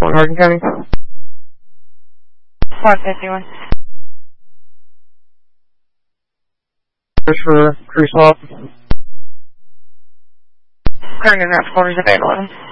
in Hardin County? 551. For crew swap. Current and route 4 is available.